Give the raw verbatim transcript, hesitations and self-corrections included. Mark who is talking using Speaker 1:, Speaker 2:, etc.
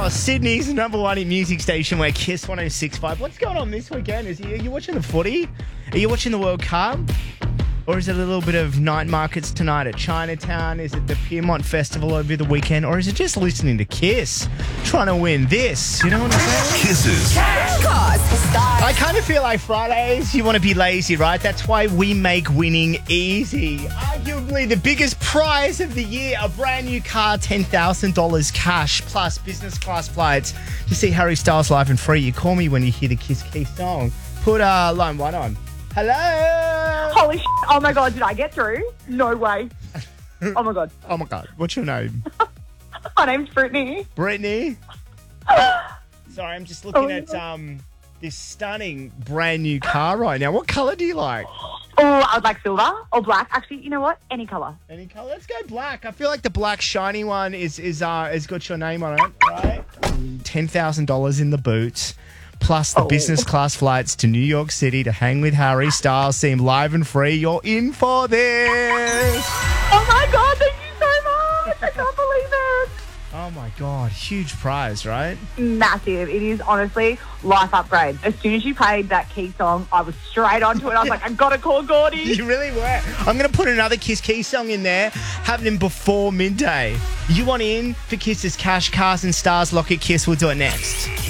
Speaker 1: Oh, Sydney's number one in music station where Kiss one oh six point five. What's going on this weekend? Is you, are you watching the footy? Are you watching the World Cup? Or is it a little bit of night markets tonight at Chinatown? Is it the Piermont Festival over the weekend? Or is it just listening to Kiss? Trying to win this, you know what I'm saying?
Speaker 2: Kisses.
Speaker 1: I kind of feel like Fridays, you want to be lazy, right? That's why we make winning easy. Arguably the biggest prize of the year, a brand new car, ten thousand dollars cash, plus business class flights to see Harry Styles live and free. You call me when you hear the Kiss Key song. Put uh, line one on. Hello?
Speaker 3: Holy shit. Oh my God, did I get through? No way. Oh my God.
Speaker 1: Oh my God. What's your name?
Speaker 3: My name's Brittany.
Speaker 1: Brittany? Sorry, I'm just looking
Speaker 3: Oh,
Speaker 1: at
Speaker 3: no.
Speaker 1: um this stunning brand new car right now. What colour do you like?
Speaker 3: Oh, I would like silver or black. Actually, you know what? Any colour.
Speaker 1: Any colour? Let's go black. I feel like the black shiny one is is uh has got your name on it, right? Ten thousand dollars in the boot, plus the
Speaker 3: Oh.
Speaker 1: business class flights to New York City to hang with Harry Styles, see him live and free. You're in for this.
Speaker 3: Oh my God, thank you so much. I can't believe it.
Speaker 1: Oh my God, huge prize, right?
Speaker 3: Massive. It is honestly life upgrade. As soon as you played that Key song, I was straight onto it. I was like, I've got to call Gordy.
Speaker 1: You really were. I'm going to put another Kiss Key song in there, happening before midday. You want in for Kiss's Cash, Cars and Stars? Lock it, Kiss. We'll do it next.